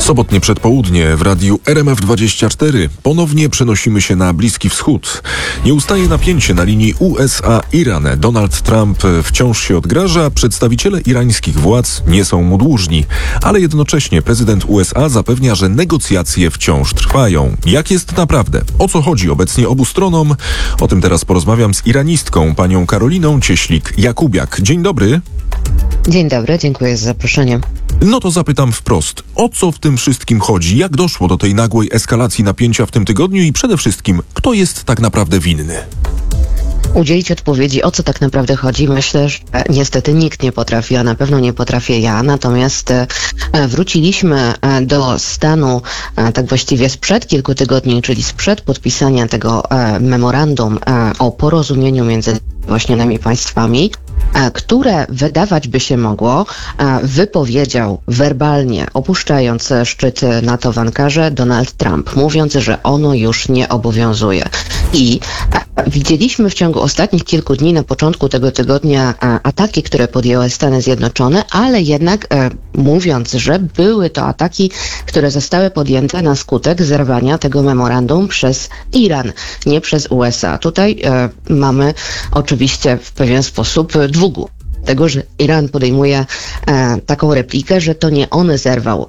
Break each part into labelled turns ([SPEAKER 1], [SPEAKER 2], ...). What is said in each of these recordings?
[SPEAKER 1] Sobotnie przedpołudnie w radiu RMF24 ponownie przenosimy się na Bliski Wschód. Nie ustaje napięcie na linii USA-Iran. Donald Trump wciąż się odgraża, przedstawiciele irańskich władz nie są mu dłużni, ale jednocześnie prezydent USA zapewnia, że negocjacje wciąż trwają. Jak jest naprawdę? O co chodzi obecnie obu stronom? O tym teraz porozmawiam z iranistką, panią Karoliną Cieślik-Jakubiak. Dzień dobry.
[SPEAKER 2] Dzień dobry, dziękuję za zaproszenie.
[SPEAKER 1] No to zapytam wprost, o co w tym wszystkim chodzi? Jak doszło do tej nagłej eskalacji napięcia w tym tygodniu i przede wszystkim, kto jest tak naprawdę winny?
[SPEAKER 2] Udzielić odpowiedzi, o co tak naprawdę chodzi, myślę, że niestety nikt nie potrafi, a na pewno nie potrafię ja. Natomiast wróciliśmy do stanu tak właściwie sprzed kilku tygodni, czyli sprzed podpisania tego memorandum o porozumieniu między właśnie nami państwami, które wydawać by się mogło, wypowiedział werbalnie, opuszczając szczyt NATO w Ankarze, Donald Trump, mówiąc, że ono już nie obowiązuje. I widzieliśmy w ciągu ostatnich kilku dni, na początku tego tygodnia, ataki, które podjęły Stany Zjednoczone, ale jednak mówiąc, że były to ataki, które zostały podjęte na skutek zerwania tego memorandum przez Iran, nie przez USA. Tutaj mamy oczywiście w pewien sposób dwugłów tego, że Iran podejmuje taką replikę, że to nie on zerwał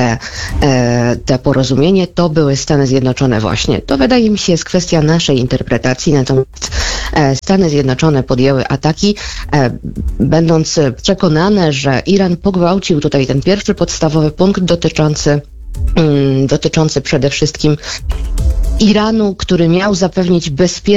[SPEAKER 2] te porozumienie, to były Stany Zjednoczone właśnie. To wydaje mi się jest kwestia naszej interpretacji, natomiast Stany Zjednoczone podjęły ataki, będąc przekonane, że Iran pogwałcił tutaj ten pierwszy podstawowy punkt dotyczący przede wszystkim Iranu, który miał zapewnić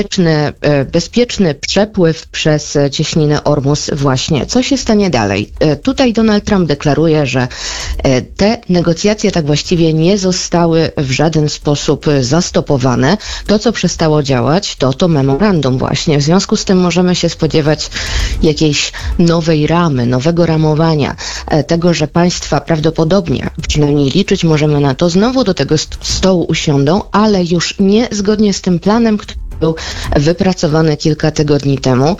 [SPEAKER 2] bezpieczny przepływ przez cieśninę Ormus właśnie. Co się stanie dalej? Tutaj Donald Trump deklaruje, że te negocjacje tak właściwie nie zostały w żaden sposób zastopowane. To, co przestało działać, to memorandum właśnie. W związku z tym możemy się spodziewać jakiejś nowej ramy, nowego ramowania, tego, że państwa prawdopodobnie, przynajmniej liczyć możemy na to, znowu do tego stołu usiądą, ale już nie zgodnie z tym planem, który był wypracowany kilka tygodni temu.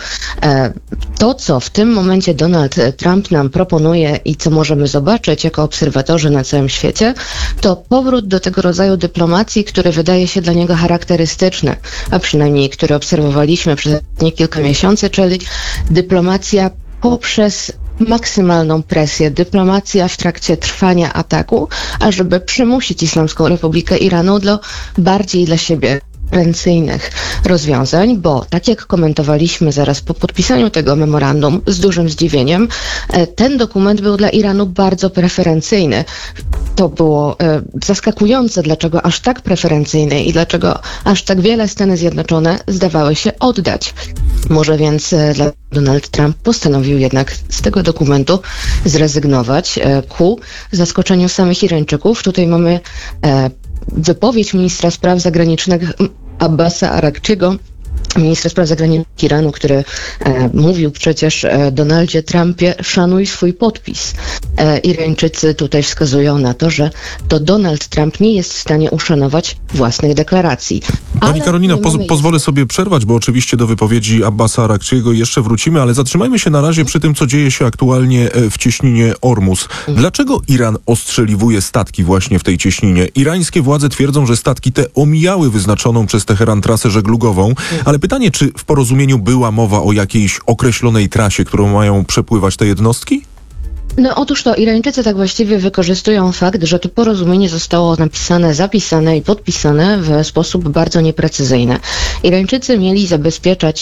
[SPEAKER 2] To, co w tym momencie Donald Trump nam proponuje i co możemy zobaczyć jako obserwatorzy na całym świecie, to powrót do tego rodzaju dyplomacji, który wydaje się dla niego charakterystyczny, a przynajmniej który obserwowaliśmy przez ostatnie kilka miesięcy, czyli dyplomacja poprzez maksymalną presję, dyplomacja w trakcie trwania ataku, ażeby przymusić Islamską Republikę Iranu do bardziej dla siebie preferencyjnych rozwiązań, bo tak jak komentowaliśmy zaraz po podpisaniu tego memorandum z dużym zdziwieniem, ten dokument był dla Iranu bardzo preferencyjny. To było zaskakujące, dlaczego aż tak preferencyjny i dlaczego aż tak wiele Stany Zjednoczone zdawały się oddać. Może więc Donald Trump postanowił jednak z tego dokumentu zrezygnować ku zaskoczeniu samych Irańczyków. Tutaj mamy wypowiedź ministra spraw zagranicznych Abbasa Arakciego, ministra spraw zagranicznych Iranu, który mówił przecież Donaldzie Trumpie, szanuj swój podpis. Irańczycy tutaj wskazują na to, że to Donald Trump nie jest w stanie uszanować własnych deklaracji.
[SPEAKER 1] Pani Karolina, pozwolę sobie przerwać, bo oczywiście do wypowiedzi Abbasa Arakciego jeszcze wrócimy, ale zatrzymajmy się na razie przy tym, co dzieje się aktualnie w cieśninie Ormus. Dlaczego Iran ostrzeliwuje statki właśnie w tej cieśninie? Irańskie władze twierdzą, że statki te omijały wyznaczoną przez Teheran trasę żeglugową, ale pytanie, czy w porozumieniu była mowa o jakiejś określonej trasie, którą mają przepływać te jednostki?
[SPEAKER 2] No otóż to Irańczycy tak właściwie wykorzystują fakt, że to porozumienie zostało zapisane i podpisane w sposób bardzo nieprecyzyjny. Irańczycy mieli zabezpieczać,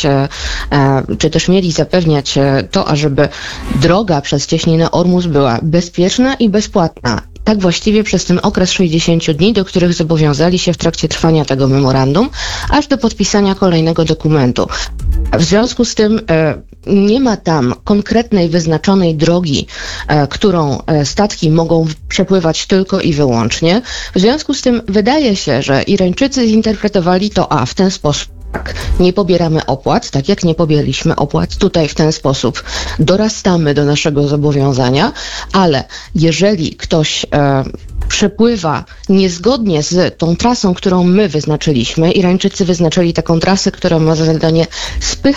[SPEAKER 2] czy też mieli zapewniać to, ażeby droga przez cieśninę Ormus była bezpieczna i bezpłatna. Tak właściwie przez ten okres 60 dni, do których zobowiązali się w trakcie trwania tego memorandum, aż do podpisania kolejnego dokumentu. W związku z tym nie ma tam konkretnej, wyznaczonej drogi, którą statki mogą przepływać tylko i wyłącznie. W związku z tym wydaje się, że Irańczycy zinterpretowali to w ten sposób. Tak, nie pobieramy opłat, tak jak nie pobieraliśmy opłat tutaj w ten sposób. Dorastamy do naszego zobowiązania, ale jeżeli ktoś przepływa niezgodnie z tą trasą, którą my wyznaczyliśmy, Irańczycy wyznaczyli taką trasę, która ma za zadanie spychać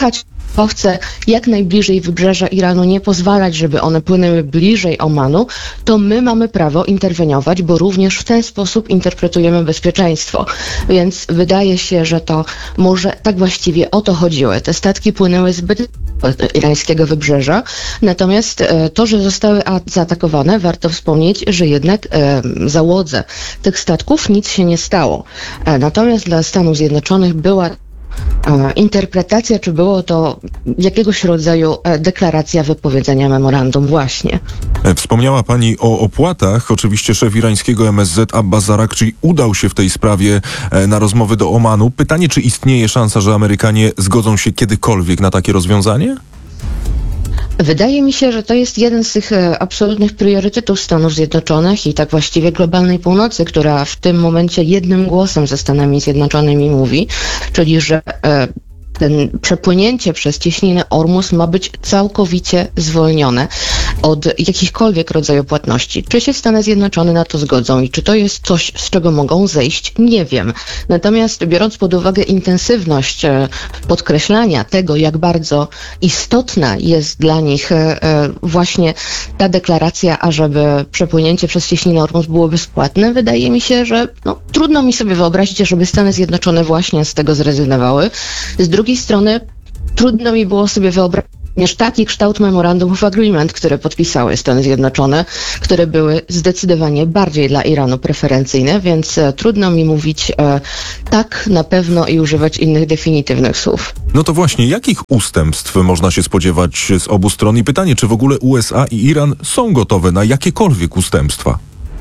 [SPEAKER 2] chce jak najbliżej wybrzeża Iranu, nie pozwalać, żeby one płynęły bliżej Omanu, to my mamy prawo interweniować, bo również w ten sposób interpretujemy bezpieczeństwo. Więc wydaje się, że to może tak właściwie o to chodziło. Te statki płynęły zbyt od irańskiego wybrzeża, natomiast to, że zostały zaatakowane, warto wspomnieć, że jednak załodze tych statków nic się nie stało. Natomiast dla Stanów Zjednoczonych była interpretacja, czy było to jakiegoś rodzaju deklaracja wypowiedzenia memorandum właśnie.
[SPEAKER 1] Wspomniała Pani o opłatach. Oczywiście szef irańskiego MSZ Abbas Zarakci udał się w tej sprawie na rozmowy do Omanu. Pytanie, czy istnieje szansa, że Amerykanie zgodzą się kiedykolwiek na takie rozwiązanie?
[SPEAKER 2] Wydaje mi się, że to jest jeden z tych absolutnych priorytetów Stanów Zjednoczonych i tak właściwie globalnej północy, która w tym momencie jednym głosem ze Stanami Zjednoczonymi mówi, czyli że ten przepłynięcie przez cieśninę Ormus ma być całkowicie zwolnione od jakichkolwiek rodzaju płatności. Czy się Stany Zjednoczone na to zgodzą i czy to jest coś, z czego mogą zejść? Nie wiem. Natomiast biorąc pod uwagę intensywność podkreślania tego, jak bardzo istotna jest dla nich właśnie ta deklaracja, ażeby przepłynięcie przez cieśninę Ormus było bezpłatne, wydaje mi się, że trudno mi sobie wyobrazić, żeby Stany Zjednoczone właśnie z tego zrezygnowały. Z drugiej strony trudno mi było sobie wyobrazić taki kształt Memorandum of Agreement, które podpisały Stany Zjednoczone, które były zdecydowanie bardziej dla Iranu preferencyjne, więc trudno mi mówić tak na pewno i używać innych definitywnych słów.
[SPEAKER 1] No to właśnie, jakich ustępstw można się spodziewać z obu stron? I pytanie, czy w ogóle USA i Iran są gotowe na jakiekolwiek ustępstwa?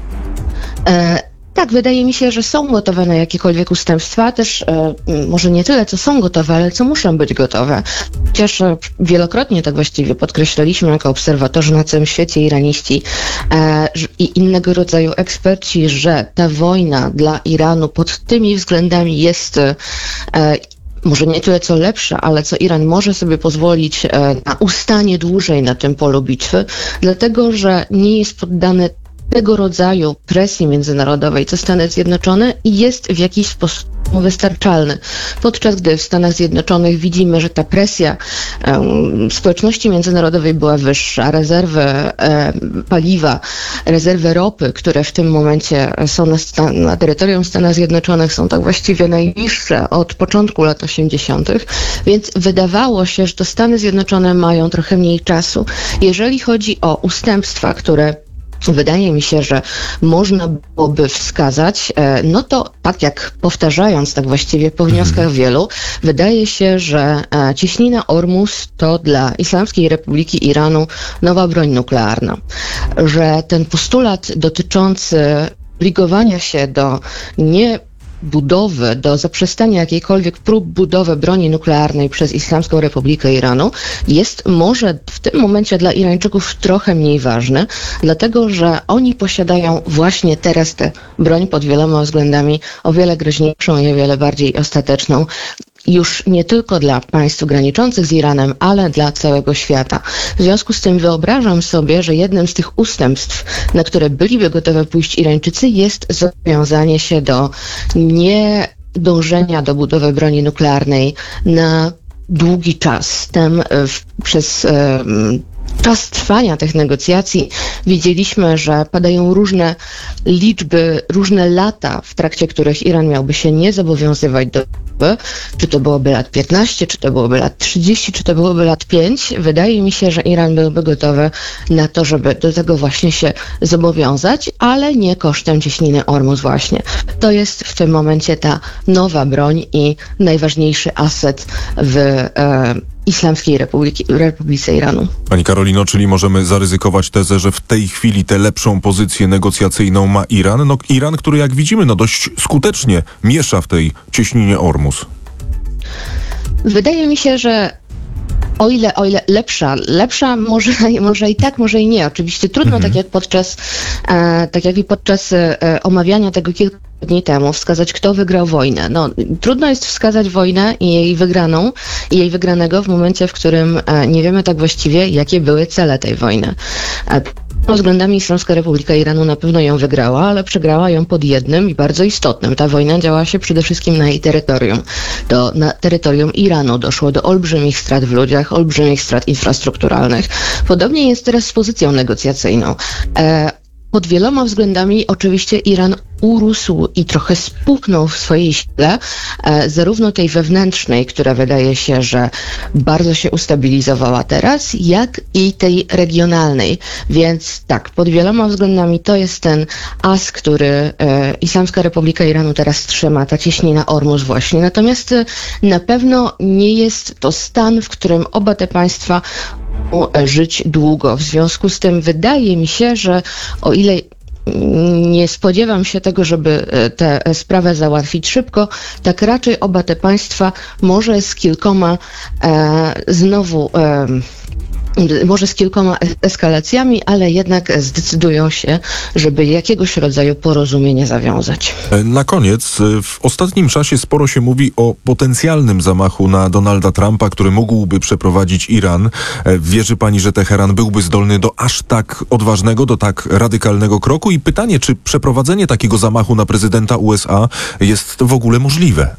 [SPEAKER 2] Tak, wydaje mi się, że są gotowe na jakiekolwiek ustępstwa, też może nie tyle, co są gotowe, ale co muszą być gotowe. Chociaż wielokrotnie tak właściwie podkreślaliśmy jako obserwatorzy na całym świecie, iraniści i innego rodzaju eksperci, że ta wojna dla Iranu pod tymi względami jest może nie tyle co lepsza, ale co Iran może sobie pozwolić na ustanie dłużej na tym polu bitwy, dlatego że nie jest poddany tego rodzaju presji międzynarodowej, co Stany Zjednoczone i jest w jakiś sposób wystarczalny. Podczas gdy w Stanach Zjednoczonych widzimy, że ta presja społeczności międzynarodowej była wyższa, rezerwy paliwa, rezerwy ropy, które w tym momencie są na terytorium Stanów Zjednoczonych, są tak właściwie najniższe od początku lat 80., więc wydawało się, że to Stany Zjednoczone mają trochę mniej czasu. Jeżeli chodzi o ustępstwa, które wydaje mi się, że można byłoby wskazać, no to tak jak powtarzając tak właściwie po wnioskach wielu, wydaje się, że cieśnina Ormus to dla Islamskiej Republiki Iranu nowa broń nuklearna. Że ten postulat dotyczący obligowania się do budowy, do zaprzestania jakiejkolwiek prób budowy broni nuklearnej przez Islamską Republikę Iranu jest może w tym momencie dla Irańczyków trochę mniej ważny, dlatego że oni posiadają właśnie teraz tę broń pod wieloma względami o wiele groźniejszą i o wiele bardziej ostateczną. Już nie tylko dla państw graniczących z Iranem, ale dla całego świata. W związku z tym wyobrażam sobie, że jednym z tych ustępstw, na które byliby gotowe pójść Irańczycy, jest zobowiązanie się do niedążenia do budowy broni nuklearnej na długi czas. Przez czas trwania tych negocjacji widzieliśmy, że padają różne liczby, różne lata, w trakcie których Iran miałby się nie zobowiązywać do czy to byłoby lat 15, czy to byłoby lat 30, czy to byłoby lat 5. Wydaje mi się, że Iran byłby gotowy na to, żeby do tego właśnie się zobowiązać, ale nie kosztem cieśniny Ormus właśnie. To jest w tym momencie ta nowa broń i najważniejszy aset w Islamskiej Republice Iranu.
[SPEAKER 1] Pani Karolino, czyli możemy zaryzykować tezę, że w tej chwili tę lepszą pozycję negocjacyjną ma Iran? No Iran, który jak widzimy, dość skutecznie miesza w tej cieśninie Ormus.
[SPEAKER 2] Wydaje mi się, że o ile lepsza może i tak, może i nie. Oczywiście trudno, tak jak i podczas omawiania tego kilku dni temu, wskazać, kto wygrał wojnę. Trudno jest wskazać wojnę i jej wygranego w momencie, w którym nie wiemy tak właściwie, jakie były cele tej wojny. względami Islamska Republika Iranu na pewno ją wygrała, ale przegrała ją pod jednym i bardzo istotnym. Ta wojna działa się przede wszystkim na jej terytorium. Na terytorium Iranu doszło do olbrzymich strat w ludziach, olbrzymich strat infrastrukturalnych. Podobnie jest teraz z pozycją negocjacyjną. Pod wieloma względami oczywiście Iran urósł i trochę spuchnął w swojej sile, zarówno tej wewnętrznej, która wydaje się, że bardzo się ustabilizowała teraz, jak i tej regionalnej. Więc tak, pod wieloma względami to jest ten as, który Islamska Republika Iranu teraz trzyma, ta cieśnina Ormus właśnie. Natomiast na pewno nie jest to stan, w którym oba te państwa żyć długo. W związku z tym wydaje mi się, że o ile nie spodziewam się tego, żeby tę sprawę załatwić szybko, tak raczej oba te państwa może z kilkoma eskalacjami, ale jednak zdecydują się, żeby jakiegoś rodzaju porozumienie zawiązać.
[SPEAKER 1] Na koniec, w ostatnim czasie sporo się mówi o potencjalnym zamachu na Donalda Trumpa, który mógłby przeprowadzić Iran. Wierzy pani, że Teheran byłby zdolny do aż tak odważnego, do tak radykalnego kroku? I pytanie, czy przeprowadzenie takiego zamachu na prezydenta USA jest w ogóle możliwe?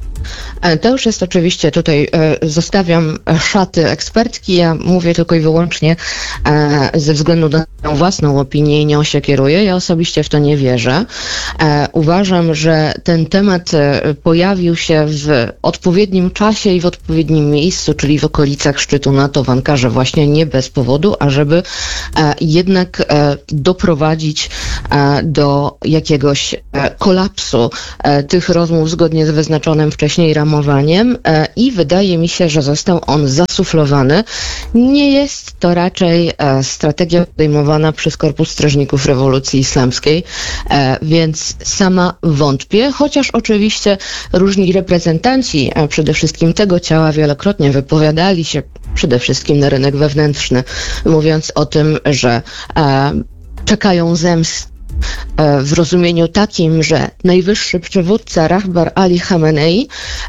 [SPEAKER 2] To już jest oczywiście, tutaj zostawiam szaty ekspertki, ja mówię tylko i wyłącznie ze względu na moją własną opinię i nią się kieruję. Ja osobiście w to nie wierzę. Uważam, że ten temat pojawił się w odpowiednim czasie i w odpowiednim miejscu, czyli w okolicach szczytu NATO w Ankarze, właśnie nie bez powodu, ażeby jednak doprowadzić do jakiegoś kolapsu tych rozmów zgodnie z wyznaczonym wcześniej ramowaniem i wydaje mi się, że został on zasuflowany. Nie jest to raczej strategia podejmowana przez Korpus Strażników Rewolucji Islamskiej, więc sama wątpię, chociaż oczywiście różni reprezentanci przede wszystkim tego ciała wielokrotnie wypowiadali się przede wszystkim na rynek wewnętrzny, mówiąc o tym, że czekają zemst w rozumieniu takim, że najwyższy przywódca Rahbar Ali Khamenei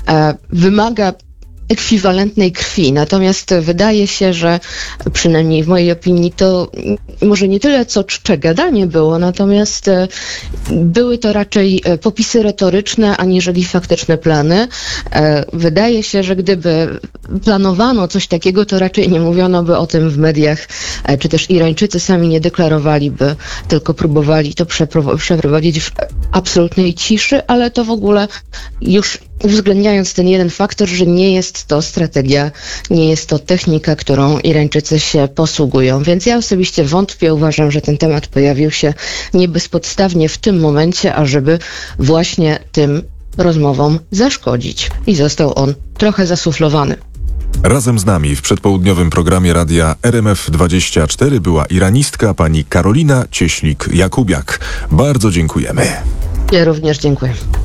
[SPEAKER 2] wymaga ekwiwalentnej krwi. Natomiast wydaje się, że przynajmniej w mojej opinii to może nie tyle co czcze gadanie było, natomiast były to raczej popisy retoryczne, aniżeli faktyczne plany. Wydaje się, że gdyby planowano coś takiego, to raczej nie mówiono by o tym w mediach, czy też Irańczycy sami nie deklarowaliby, tylko próbowali to przeprowadzić w absolutnej ciszy, ale to w ogóle już uwzględniając ten jeden faktor, że nie jest to strategia, nie jest to technika, którą Irańczycy się posługują. Więc ja osobiście wątpię, uważam, że ten temat pojawił się nie bezpodstawnie w tym momencie, ażeby właśnie tym rozmowom zaszkodzić. I został on trochę zasuflowany.
[SPEAKER 1] Razem z nami w przedpołudniowym programie radia RMF24 była iranistka pani Karolina Cieślik-Jakubiak. Bardzo dziękujemy.
[SPEAKER 2] Ja również dziękuję.